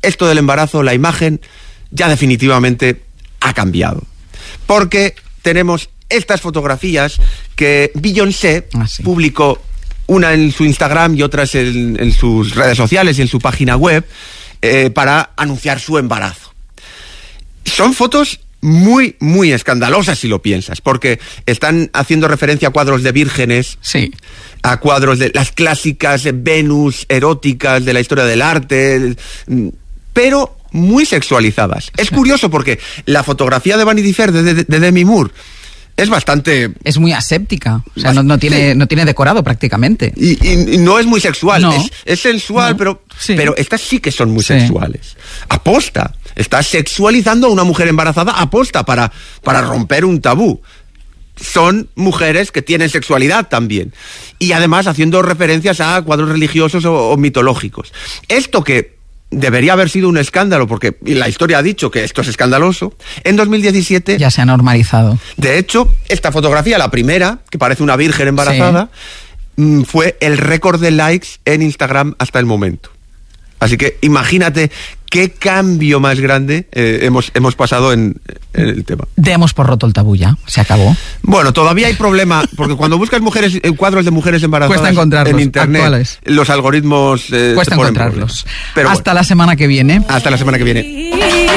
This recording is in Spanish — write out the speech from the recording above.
esto del embarazo, la imagen, ya definitivamente ha cambiado. Porque tenemos estas fotografías que Beyoncé publicó, una en su Instagram y otras en sus redes sociales y en su página web, para anunciar su embarazo. Son fotos muy, muy escandalosas si lo piensas, porque están haciendo referencia a cuadros de vírgenes, a cuadros de las clásicas Venus eróticas de la historia del arte, pero muy sexualizadas. Es curioso porque la fotografía de Vanity Fair de Demi Moore es bastante... Es muy aséptica, o sea, no tiene decorado prácticamente. Y no es muy sexual, es sensual, pero estas sí que son muy sexuales. Aposta, estás sexualizando a una mujer embarazada aposta para romper un tabú. Son mujeres que tienen sexualidad también. Y además haciendo referencias a cuadros religiosos o mitológicos. Esto que debería haber sido un escándalo, porque la historia ha dicho que esto es escandaloso, en 2017... ya se ha normalizado. De hecho, esta fotografía, la primera, que parece una virgen embarazada, fue el récord de likes en Instagram hasta el momento. Así que imagínate qué cambio más grande hemos pasado en el tema. Demos por roto el tabú ya, se acabó. Bueno, todavía hay problema, porque cuando buscas cuadros de mujeres embarazadas cuesta encontrarlos, en internet, actuales. Los algoritmos cuesta encontrarlos. Pero hasta la semana que viene. Hasta la semana que viene.